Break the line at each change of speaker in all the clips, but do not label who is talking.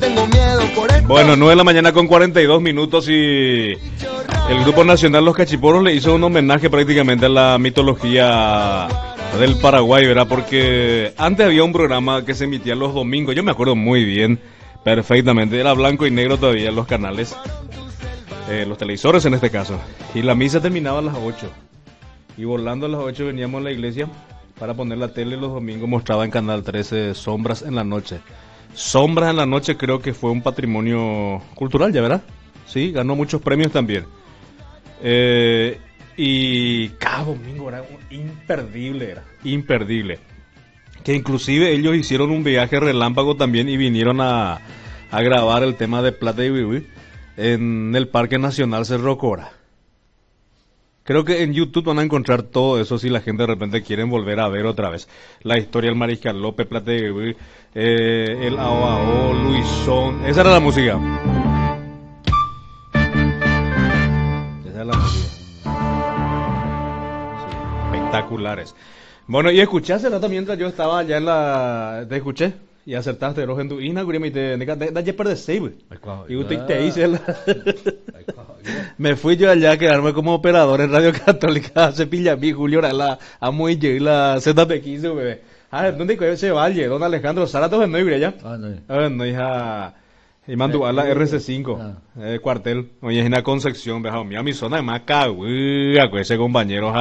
tengo miedo por esto.
Bueno, 9 de la mañana con 42 minutos y el Grupo Nacional Los Cachiporros le hizo un homenaje prácticamente a la mitología del Paraguay, ¿verdad? Porque antes había un programa que se emitía los domingos, yo me acuerdo muy bien, perfectamente, era blanco y negro todavía en los canales, los televisores en este caso, y la misa terminaba a las 8, y volando a las 8 veníamos a la iglesia para poner la tele. Los domingos mostraba en Canal 13 Sombras en la Noche. Sombras en la Noche creo que fue un patrimonio cultural, ¿ya verdad? Sí, ganó muchos premios también. Y cada domingo era imperdible. Que inclusive ellos hicieron un viaje relámpago también y vinieron a grabar el tema de Plata y Bibi en el Parque Nacional Cerro Cora. Creo que en YouTube van a encontrar todo eso si la gente de repente quieren volver a ver otra vez la historia del Mariscal López, Plata y Bibi, el AOAO, Luisón. Esa era la música. Espectaculares. Bueno, y escuchaste el rato mientras yo estaba allá en la... Te escuché y acertaste los en tu inaugurima y te ayer de save. Y usted te hice me fui yo allá a quedarme como operador en Radio Católica hace pilla mi Julio la amo y la ZP15 bebé. ¿Dónde se valle? Don Alejandro Zaratos no iba allá. No hija y mandó a la RC5 cuartel. Oye, es una Concepción, viejo mío, mi zona de Maca, con ese compañero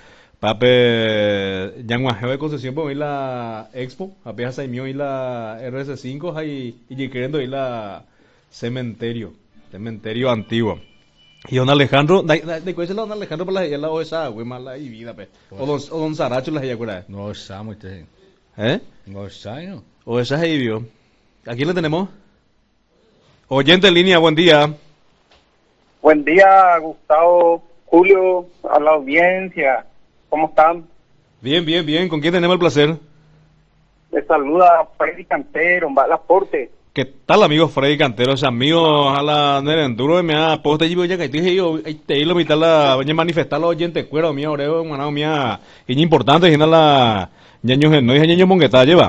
Pape Yanguajeo de Concepción, pues hoy la Expo, apenas Saimio y la RC5 y queriendo ir la cementerio antiguo. Y don Alejandro, de cuál es don Alejandro para la OSA, güey, mala y vida, pe. O don Saracho las ella cura.
No sabemos usted. No sabemos.
O esa ahí vio. ¿A quién le tenemos? Oyente en línea, buen día.
Buen día, Gustavo, Julio, a la audiencia. ¿Cómo están?
Bien. ¿Con quién tenemos el placer?
Les saluda Freddy Cantero, en Valaporte.
¿Qué tal, amigo Freddy Cantero? Es amigo a la Nerenduro, me ha puesto allí, ya que te dije yo, te lo mitad la voy a manifestar los oyentes, cuero mío, oreo, manado mía, y importante, y la ñaños, no dije ñaños mongueta, lleva.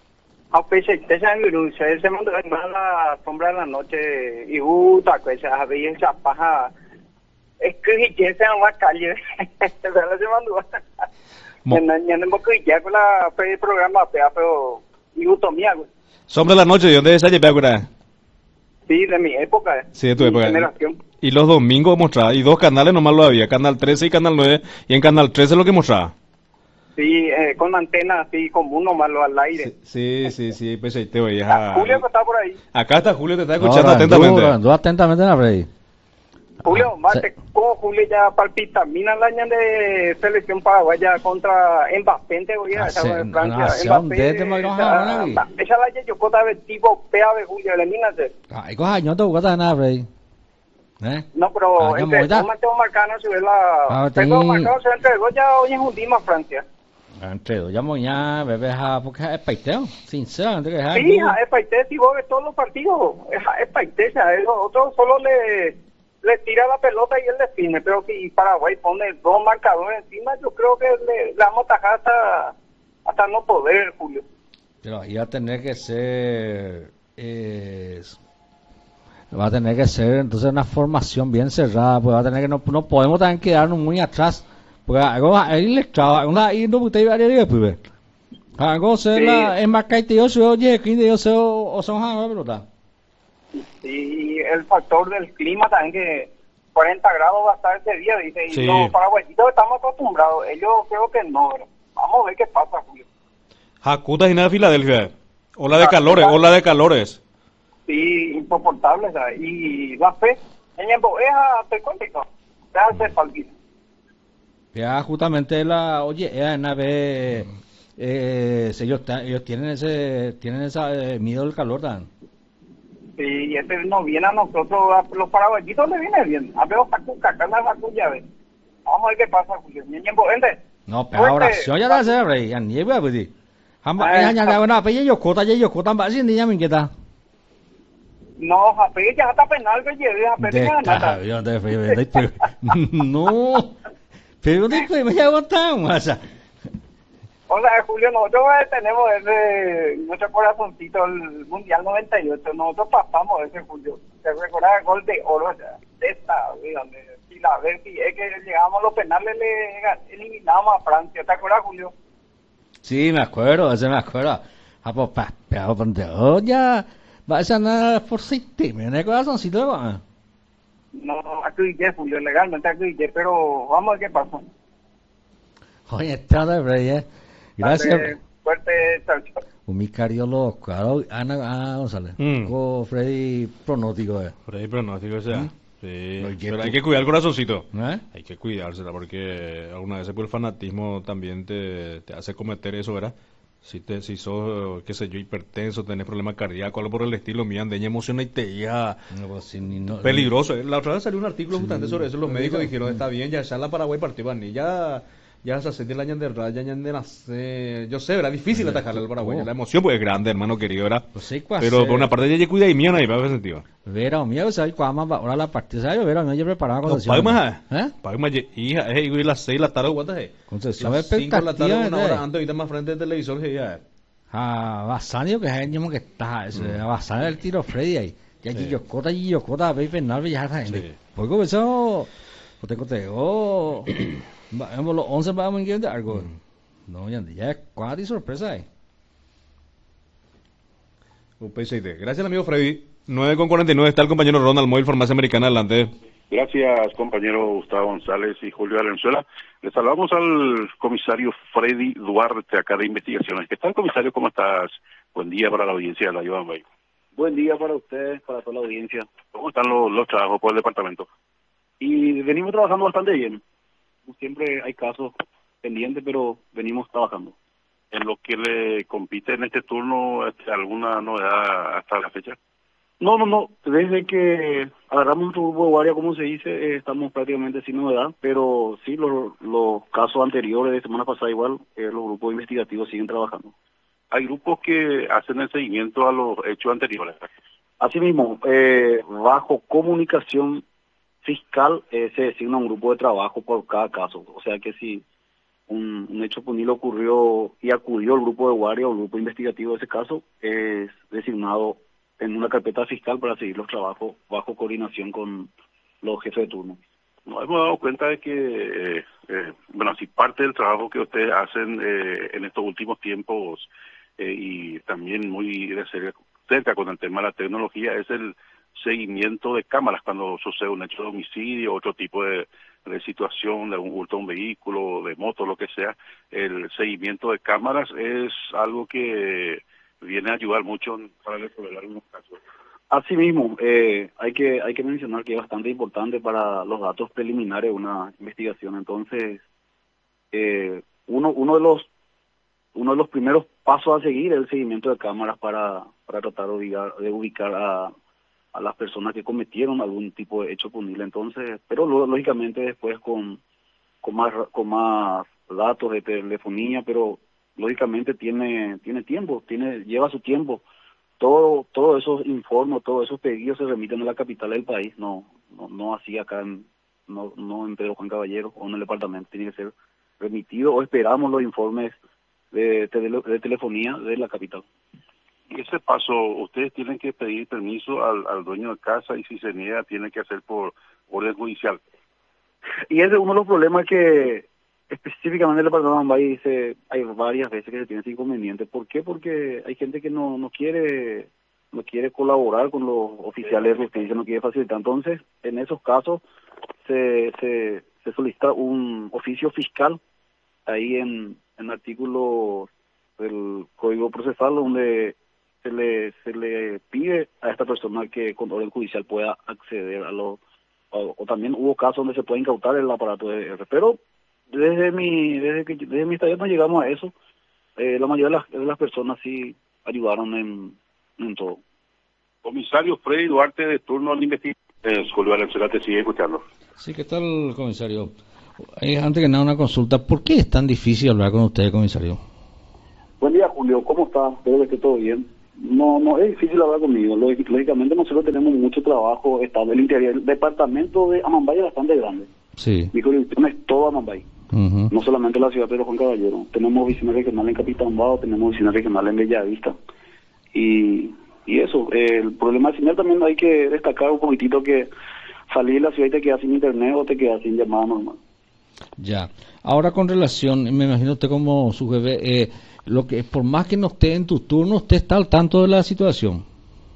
Se mandó la sombra de la noche, y a ver esa paja, es que ya se llama calle, se mandó. Ya no me ya con la programa, pero, y utomía, güey.
Sombra de la Noche, ¿de dónde es esa lleva?
Sí, de mi época.
Sí, de tu época.
Generación.
Y los domingos mostraba, y 2 canales nomás lo había, Canal 13 y Canal 9, y en Canal 13 lo que mostraba.
Sí, con antena así común nomás lo al aire.
Sí, pues ahí te voy a...
Julio que está por ahí.
Acá está Julio, te está escuchando atentamente.
Atentamente la Freddy.
Julio, mate, como Julio ya palpita, mina la año de selección paraguaya contra Mbappé, voy a echar en Francia. Mbappé, esa la yo puedo ver tipo pea de Julio, elimínate.
Ay, coja, no te gusta nada, Freddy.
No, pero entre Mateo Marcano se ve la... Tengo Marcano se ve entre dos ya hoy en Undima, Francia.
Entre dos ya mañana, bebé, porque es paiteo, sinceramente.
Sí, es paiteo, si vos ves todos los partidos, es paiteo, otro solo le tira la pelota y él define, pero si Paraguay pone 2 marcadores encima, yo creo que le vamos a tajar hasta no poder, Julio.
Pero ahí va a tener que ser va a tener que ser entonces una formación bien cerrada, pues va a tener que no podemos también quedarnos muy atrás, porque algo ahí le traba, ahí no usted iba a ir pues algo se la es más que yo soy oye que yo soy o son la pelota.
Sí, el factor del clima también, que 40 grados va a estar ese día, dice, y los paraguayitos estamos acostumbrados, ellos creo que no, pero vamos a ver qué pasa, Julio.
Jacuta y nada de Filadelfia, ola de calores.
Sí, insoportable, ¿sabes? Y la fe, en el boeja, te cuento, déjate faltar.
Ya justamente una vez, ellos tienen esa miedo del calor, ¿tan?
Sí, y nos viene a nosotros, a los paraguayitos le viene bien. A ver, ya ves. Vamos a ver qué pasa, Julio.
No, pero ahora oración ya la sé, rey. Ya ni voy a pedir. Ya una pella yo cota más sin niña me inquieta.
No, Jape, ya está penal que lleve, Jape,
no. Pero ¿dónde fue? Me ya gustado, masa.
O sea, Julio, nosotros tenemos nuestro corazoncito, el Mundial 98, nosotros pasamos ese, Julio. ¿Te recuerdas el gol de oro? O sea, donde si la vez es que llegamos a los penales, le eliminamos a Francia, ¿te acuerdas, Julio?
Sí, me acuerdo, ese me acuerdo. Pues, pero ya, va a ser nada por sí, me da corazoncito, ¿no?
No, acudillé, Julio, legalmente acudillé, pero vamos a ver qué pasa.
Oye, está de gracias.
Fuerte, chao.
Un cardiólogo, claro, Ana González. Freddy pronóstico,
Freddy pronóstico, o sea. Sí, pero hay que cuidar el corazoncito. Hay que cuidársela porque alguna vez el fanatismo también te hace cometer eso, ¿verdad? Si sos, qué sé yo, hipertenso, tenés problemas cardíacos, algo por el estilo, mi andeña emociona y te ya peligroso. La otra vez salió un artículo justamente sobre eso, los médicos dijeron, está bien, ya la Paraguay partió ya se hace de la raya, de nacer. Yo sé, era difícil atajarle al Paraguay. La emoción pues es grande, hermano querido, ¿verdad? Pero por una parte ya cuida y mía, y va a sentido.
Vera, mía, ¿sabes cuándo ahora la partida? Vera, yo preparaba con
Pagma, hija, y las 6 de la tarde, ¿cuántas es?
Concesión
las 5 de la tarde, una hora antes, ahorita más frente del televisor, que ya.
Basanio, que es el que está, Basanio el tiro Freddy ahí. Ya Gillocota, ve penal, ya está gente. Porque eso, te vamos los 11 vamos en de algo. No, ya es cuadra y sorpresa ahí.
Gracias, amigo Freddy. 9:49 está el compañero Ronald Moyle, Farmacia Americana, adelante.
Gracias, compañero Gustavo González y Julio Valenzuela. Les saludamos al comisario Freddy Duarte, acá de Investigaciones. ¿Qué tal, comisario? ¿Cómo estás? Buen día para la audiencia de la Iván Bay.
Buen día para ustedes, para toda la audiencia.
¿Cómo están los trabajos por el departamento?
Y venimos trabajando bastante bien. Siempre hay casos pendientes, pero venimos trabajando.
¿En lo que le compite en este turno, alguna novedad hasta la fecha?
No. Desde que agarramos nuestro grupo de guardia, como se dice, estamos prácticamente sin novedad, pero sí, los casos anteriores de semana pasada igual, los grupos investigativos siguen trabajando.
Hay grupos que hacen el seguimiento a los hechos anteriores.
Asimismo, bajo comunicación fiscal se designa un grupo de trabajo por cada caso. O sea que si un hecho punible ocurrió y acudió el grupo de guardia o el grupo investigativo de ese caso, es designado en una carpeta fiscal para seguir los trabajos bajo coordinación con los jefes de turno.
Nos hemos dado cuenta de que, si parte del trabajo que ustedes hacen en estos últimos tiempos y también muy de cerca con el tema de la tecnología es el seguimiento de cámaras cuando sucede un hecho de homicidio, otro tipo de situación, de un hurto a un vehículo, de moto, lo que sea. El seguimiento de cámaras es algo que viene a ayudar mucho para resolver algunos casos.
Asimismo, hay que mencionar que es bastante importante para los datos preliminares de una investigación. Entonces, uno de los primeros pasos a seguir es el seguimiento de cámaras para tratar de ubicar a las personas que cometieron algún tipo de hecho punible. Entonces, pero lógicamente después con más datos de telefonía, pero lógicamente tiene tiempo, lleva su tiempo. Todos esos informes, todos esos pedidos se remiten a la capital del país, no así acá no en Pedro Juan Caballero o en el departamento, tiene que ser remitido o esperamos los informes de telefonía de la capital.
Y ese paso, ustedes tienen que pedir permiso al dueño de casa y si se niega, tienen que hacer por orden judicial.
Y ese es uno de los problemas que específicamente el departamento de Ambay dice, hay varias veces que se tiene ese inconveniente. ¿Por qué? Porque hay gente que no quiere colaborar con los oficiales de justicia, no quiere facilitar. Entonces, en esos casos se solicita un oficio fiscal ahí en artículos del Código Procesal donde se le pide a esta persona que con orden judicial pueda acceder a o también hubo casos donde se puede incautar el aparato de R. Pero desde mi estadía no llegamos a eso. La mayoría de las personas sí ayudaron en todo.
Comisario Freddy Duarte, de turno al investigador. Julio Valenzuela te sigue escuchando.
Sí, ¿qué tal, comisario? Antes que nada, una consulta. ¿Por qué es tan difícil hablar con usted, comisario?
Buen día, Julio. ¿Cómo está? Espero que esté todo bien. No es difícil hablar conmigo. Lógicamente nosotros tenemos mucho trabajo estable. El departamento de Amambay es bastante grande.
Sí.
Mi jurisdicción es toda Mambay. No solamente la ciudad de Pedro Juan Caballero. Tenemos oficina regional en Capitán-Bao, tenemos oficina regional en Bellavista. Y eso, el problema del señal también hay que destacar un poquitito que salir de la ciudad y te quedas sin internet o te quedas sin llamada normal.
Ya. Ahora con relación, me imagino usted como su jefe, lo que por más que no esté en tu turno, usted está al tanto de la situación.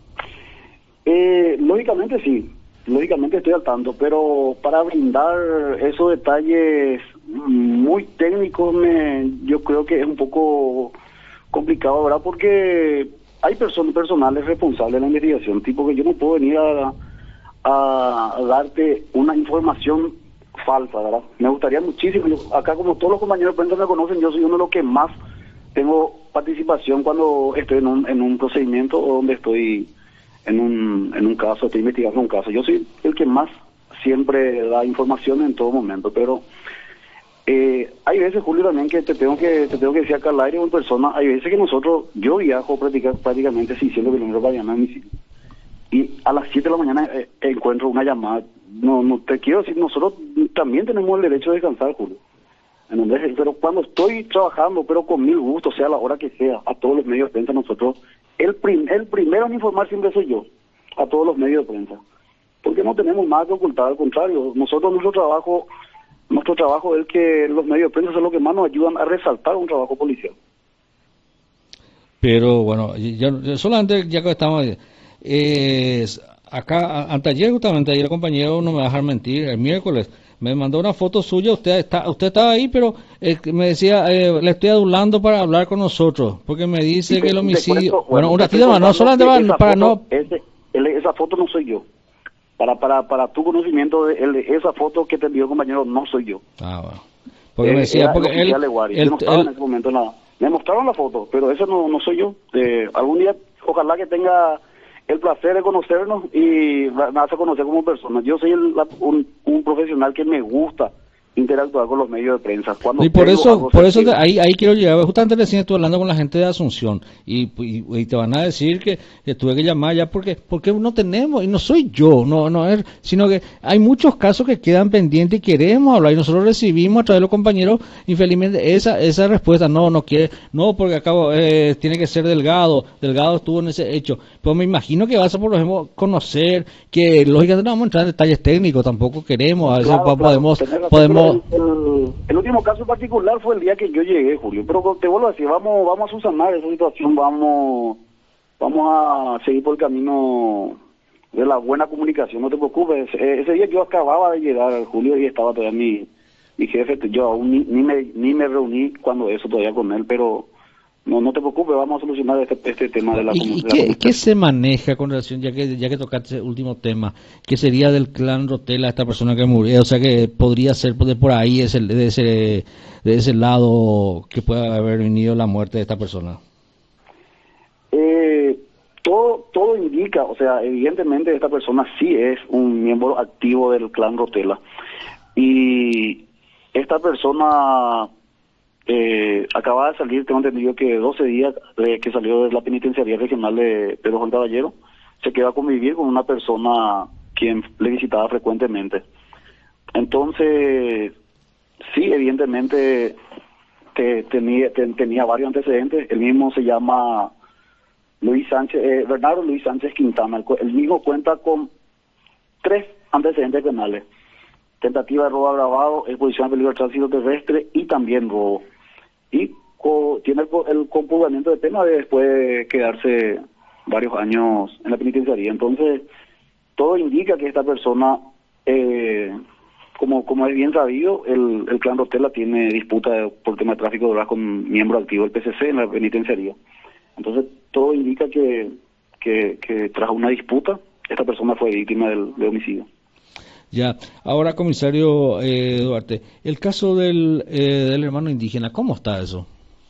Lógicamente sí, lógicamente estoy al tanto, pero para brindar esos detalles muy técnicos yo creo que es un poco complicado, ¿verdad? Porque hay personales responsables de la investigación, tipo que yo no puedo venir a darte una información falsa, ¿verdad? Me gustaría muchísimo, acá como todos los compañeros de prensa me conocen, yo soy uno de los que más tengo participación cuando estoy en un procedimiento o donde estoy en un caso, estoy investigando un caso. Yo soy el que más siempre da información en todo momento, pero hay veces, Julio, también que te tengo que decir acá al aire o en persona, hay veces que yo viajo prácticamente 600 kilómetros para llegar a mi sitio. Y a las 7 de la mañana encuentro una llamada. No te quiero decir, nosotros también tenemos el derecho de descansar, Julio. ¿Entendés? Pero cuando estoy trabajando, pero con mil gustos, sea la hora que sea, a todos los medios de prensa, nosotros, el primero en informar siempre soy yo, a todos los medios de prensa. Porque no tenemos nada que ocultar, al contrario, nosotros nuestro trabajo es que los medios de prensa son los que más nos ayudan a resaltar un trabajo policial.
Pero bueno, yo solamente ya que estamos acá, anteayer justamente, ayer el compañero, no me va a dejar mentir, el miércoles me mandó una foto suya, usted estaba ahí, pero me decía, le estoy adulando para hablar con nosotros, porque me dice que el homicidio... Bueno, un ratito más, no solamente para no...
Esa foto no soy yo. Para tu conocimiento, esa foto que te envió el compañero no soy yo.
Ah, bueno. Porque me decía, porque él
no estaba en ese momento nada. Me mostraron la foto, pero esa no soy yo. Algún día, ojalá que tenga el placer de conocernos y me vas a conocer como persona. Yo soy un profesional que me gusta interactuar con los medios de prensa.
Y por eso ahí quiero llegar. Justamente recién estuve hablando con la gente de Asunción y te van a decir que tuve que llamar ya porque no tenemos, y no soy yo, no es, sino que hay muchos casos que quedan pendientes y queremos hablar, y nosotros recibimos a través de los compañeros, infelizmente, esa respuesta, no quiere, no, porque acabo, tiene que ser Delgado estuvo en ese hecho, pero me imagino que vas a, por ejemplo, conocer que lógicamente no vamos a entrar en detalles técnicos, tampoco queremos, a veces podemos.
El último caso particular fue el día que yo llegué, Julio, pero te vuelvo a decir, vamos a subsanar esa situación, vamos a seguir por el camino de la buena comunicación, no te preocupes. Ese día yo acababa de llegar, Julio, y estaba todavía mi jefe, yo aún ni me reuní cuando eso todavía con él, pero no te preocupes, vamos a solucionar este tema de la comunicación.
¿Qué se maneja con relación, ya que tocaste ese último tema, que sería del clan Rotela, esta persona que murió, o sea que podría ser por ahí de ese lado que pueda haber venido la muerte de esta persona?
Todo indica, o sea, evidentemente esta persona sí es un miembro activo del clan Rotela, y esta persona acaba de salir, tengo entendido que 12 días que salió de la penitenciaría regional de Pedro Juan Caballero, se quedó a convivir con una persona quien le visitaba frecuentemente. Entonces, sí, evidentemente tenía varios antecedentes. El mismo se llama Bernardo Luis Sánchez Quintana. El mismo cuenta con 3 antecedentes penales: tentativa de robo agravado, exposición a peligro de tránsito terrestre y también robo. Y tiene el compurgamiento de pena de después quedarse varios años en la penitenciaría. Entonces, todo indica que esta persona, como es bien sabido, el clan Rotela tiene disputa por tema de tráfico de drogas con miembro activo del PCC en la penitenciaría. Entonces, todo indica que tras una disputa, esta persona fue víctima de homicidio.
Ya, ahora, comisario Duarte, el caso del hermano indígena, ¿cómo está eso?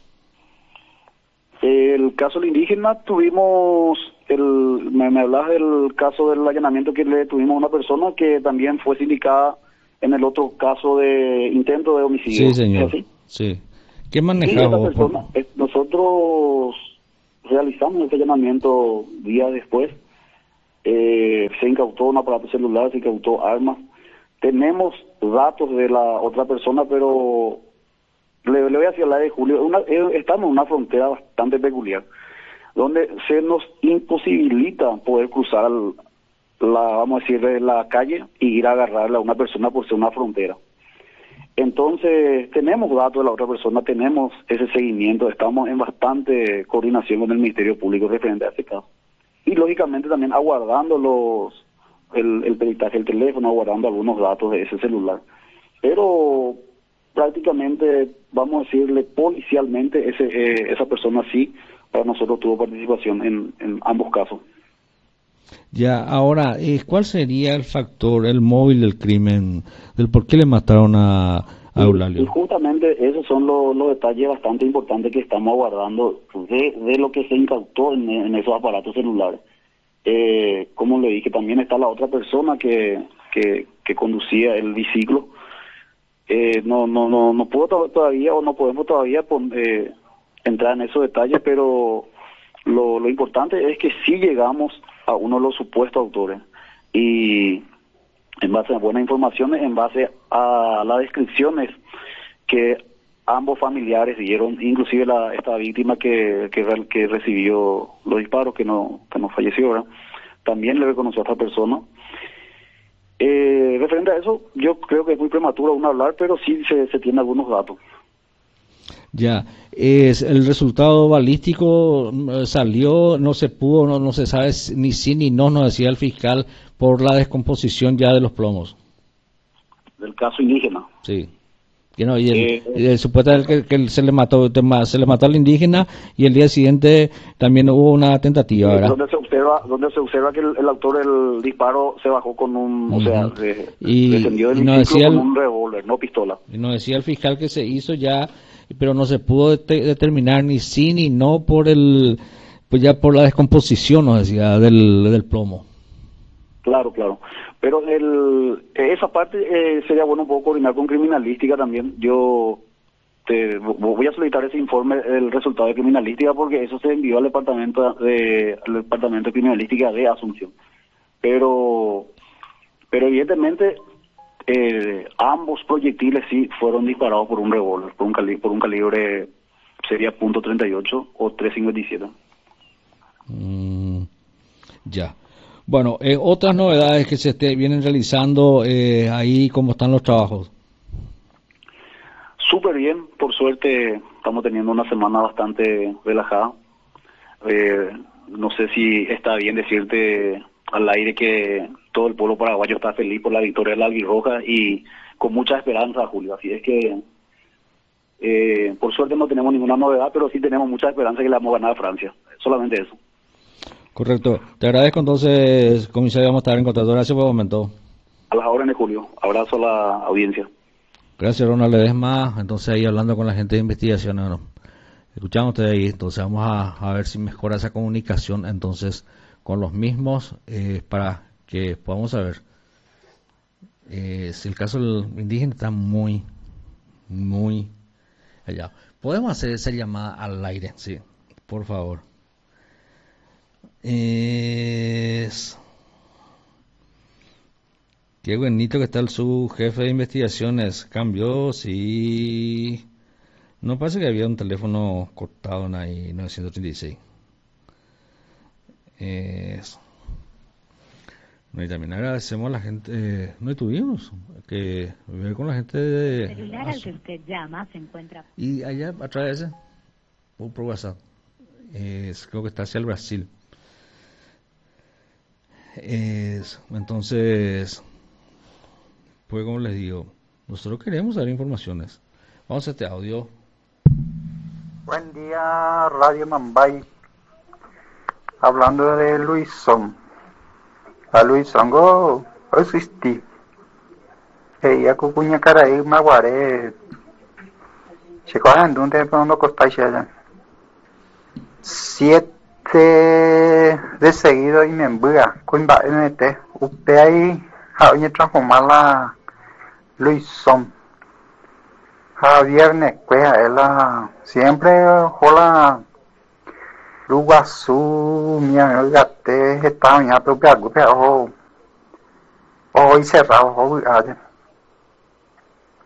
El caso del indígena, tuvimos, me hablas del caso del allanamiento que le tuvimos a una persona que también fue sindicada en el otro caso de intento de homicidio.
Sí, señor. Sí. ¿Qué manejamos?
Nosotros realizamos este allanamiento días después. Se incautó un aparato celular, se incautó armas, tenemos datos de la otra persona, pero le voy a decir la de Julio, estamos en una frontera bastante peculiar, donde se nos imposibilita poder cruzar vamos a decir, la calle y ir a agarrarle a una persona por ser una frontera. Entonces, tenemos datos de la otra persona, tenemos ese seguimiento, estamos en bastante coordinación con el Ministerio Público referente a este caso. Y lógicamente también aguardando el peritaje del teléfono, aguardando algunos datos de ese celular. Pero prácticamente, vamos a decirle, policialmente, esa persona sí, para nosotros tuvo participación en ambos casos.
Ya, ahora, ¿cuál sería el factor, el móvil del crimen, del por qué le mataron a Eulalio?
Y justamente esos son los detalles bastante importantes que estamos aguardando de lo que se incautó en esos aparatos celulares. Como le dije, también está la otra persona que conducía el biciclo. No puedo todavía, o no podemos todavía entrar en esos detalles, pero lo importante es que sí llegamos a uno de los supuestos autores, y en base a buenas informaciones, en base a las descripciones que ambos familiares dieron, inclusive esta víctima que recibió los disparos, que no falleció, ¿verdad? También le reconoció a esta persona. Referente a eso, yo creo que es muy prematuro aún hablar, pero sí se tiene algunos datos.
Ya, el resultado balístico salió, no se pudo, no se sabe ni sí ni no, nos decía el fiscal, por la descomposición ya de los plomos.
Del caso indígena.
Sí. Supuestamente que se le mató al indígena, y el día siguiente también hubo una tentativa, ¿verdad?
Donde se observa que el autor del disparo se bajó con un, o sea, descendió del
biciclo
con un revólver, no pistola.
Y nos decía el fiscal que se hizo ya, pero no se pudo determinar ni sí ni no por ya por la descomposición, nos decía, del plomo.
Claro. Pero esa parte sería bueno un poco coordinar con criminalística también. Yo voy a solicitar ese informe, el resultado de criminalística, porque eso se envió al departamento de criminalística de Asunción. Pero evidentemente ambos proyectiles sí fueron disparados por un revólver, por un calibre, sería .38 o 357.
Ya. Bueno, otras novedades que se vienen realizando ahí, ¿cómo están los trabajos?
Súper bien, por suerte estamos teniendo una semana bastante relajada. No sé si está bien decirte al aire que todo el pueblo paraguayo está feliz por la victoria de la albirroja y con mucha esperanza, Julio. Así es que, por suerte no tenemos ninguna novedad, pero sí tenemos mucha esperanza que le vamos a ganar a Francia. Solamente eso.
Correcto. Te agradezco entonces, comisario, vamos a estar en contacto. Gracias por el momento.
A las órdenes, Julio. Abrazo a la audiencia.
Gracias, Ronald Ledesma. Entonces ahí hablando con la gente de investigación. Bueno, escuchamos ustedes ahí. Entonces vamos a ver si mejora esa comunicación entonces con los mismos para que podamos saber si el caso del indígena está muy allá. ¿Podemos hacer esa llamada al aire? Sí, por favor. Qué bonito que está el subjefe de investigaciones. Cambió, sí. No parece que había un teléfono cortado en ahí, 936. No, y también agradecemos a la gente. No tuvimos que ver con la gente de.
El celular al que usted llama se encuentra.
Y allá atrás de ese, por WhatsApp. Creo que está hacia el Brasil. Entonces, pues como les digo, nosotros queremos dar informaciones. Vamos a este audio.
Buen día, Radio Mambay. Hablando de Luisón. A Luisón go existí. Ella cucuña cara y maguare. Chico andunde no costa ya. 7 de seguido y me embuga con MT usted ahí a transformar la Luisón Javier Necuea ela siempre hola Luguazú mi amigo gate está mi propia grupo hoy cerrado hoy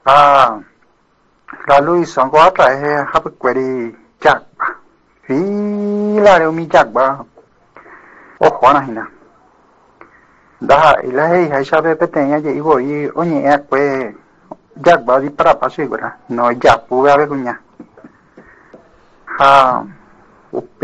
La Luis son có tại hấp quay đi chặt phí là đều mi chặt ba ô khó này nè đã lấy hay sao bé bé tên gì vậy ô nhẹ quay chặt ba đi para pasir gua nói chặt pura bé punya